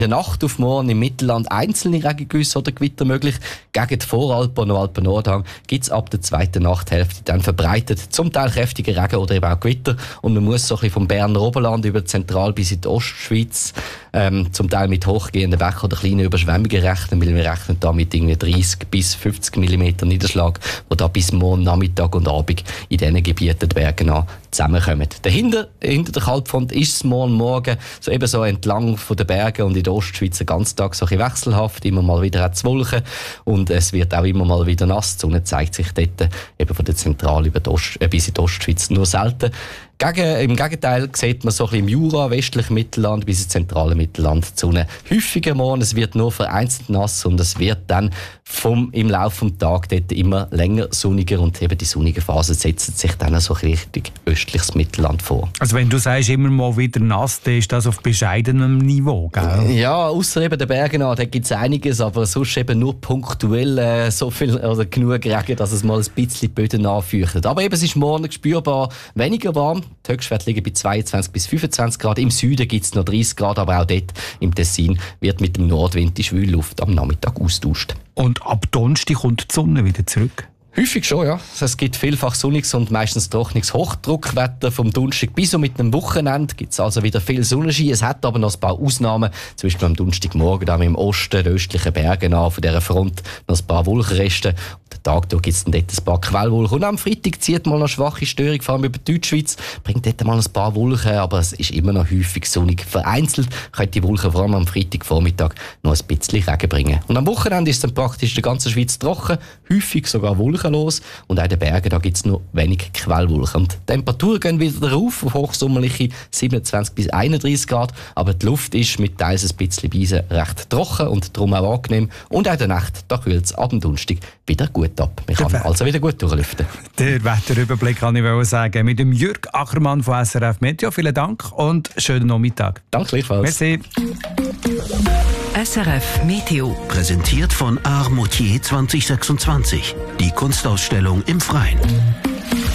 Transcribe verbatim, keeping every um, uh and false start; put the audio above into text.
In der Nacht auf morgen im Mittelland einzelne Regengüsse oder Gewitter möglich. Gegen die Voralpen und Alpen-Nordhang gibt es ab der zweiten Nachthälfte dann verbreitet zum Teil kräftige Regen oder eben auch Gewitter. Und man muss so ein bisschen vom Berner Oberland über Zentral bis in die Ostschweiz ähm, zum Teil mit hochgehenden Bächen oder kleinen Überschwemmungen rechnen, weil wir rechnen da mit irgendwie dreißig bis fünfzig Millimeter Niederschlag, wo da bis morgen Nachmittag und Abend in diesen Gebieten die Berge an zusammenkommen. Dahinter, hinter der Kaltfront ist es morgen Morgen so eben so entlang von den Bergen und in der Ostschweiz den ganzen Tag so ein bisschen wechselhaft, immer mal wieder hat es Wolken und es wird auch immer mal wieder nass. Die Sonne zeigt sich dort eben von der Zentral über die Ost, äh, bis in die Ostschweiz nur selten. Gegen, Im Gegenteil sieht man so ein bisschen im Jura, westlichen Mittelland bis ins zentrale Mittelland die Sonne häufiger morgen. Es wird nur vereinzelt nass und es wird dann vom, im Laufe des Tages dort immer länger sonniger und eben die sonnige Phase setzt sich dann so richtig östliches Mittelland vor. Also wenn du sagst, immer mal wieder nass, dann ist das auf bescheidenem Niveau, gell? Ja, außer eben den Bergen an, da gibt es einiges, aber sonst eben nur punktuell äh, so viel oder genug Regen, dass es mal ein bisschen die Böden anfeuchtet. Aber eben, es ist morgen spürbar weniger warm. Die Höchstwerte liegen bei zweiundzwanzig bis fünfundzwanzig Grad. Im Süden gibt es noch dreißig Grad, aber auch dort im Tessin wird mit dem Nordwind die schwüle Luft am Nachmittag austauscht. Und ab Donnerstag kommt die Sonne wieder zurück? Häufig schon, ja. Es gibt vielfach sonniges und meistens trockenes Hochdruckwetter. Vom Donnerstag bis und mit dem Wochenende gibt es also wieder viel Sonnenschein. Es hat aber noch ein paar Ausnahmen. Zum Beispiel am Donnerstagmorgen da im Osten, den östlichen Bergen an, von dieser Front noch ein paar Wolkenreste. Den Tag gibt es dann dort ein paar Quellwolken. Und am Freitag zieht mal eine schwache Störung, vor allem über die Deutschschweiz, bringt dort mal ein paar Wolken, aber es ist immer noch häufig sonnig. Vereinzelt können die Wolken vor allem am Freitagvormittag noch ein bisschen Regen bringen. Und am Wochenende ist es dann praktisch in der ganzen Schweiz trocken, häufig sogar wolkenlos. Und auch in den Bergen da gibt es nur wenig Quellwolken. Und die Temperaturen gehen wieder rauf, auf hochsommerliche siebenundzwanzig bis einunddreißig Grad, aber die Luft ist mit teils ein bisschen Beise recht trocken und darum auch angenehm. Und auch in der Nacht, da kühlt es ab dem Donnerstag wieder gut ab. Man kann also wieder gut durchlüften. Der Wetterüberblick kann ich sagen. Mit dem Jürg Ackermann von S R F Meteo. Vielen Dank und schönen Nachmittag. Danke gleichfalls. Merci. S R F Meteo. Präsentiert von Art Moutier zwanzig sechsundzwanzig. Die Kunstausstellung im Freien.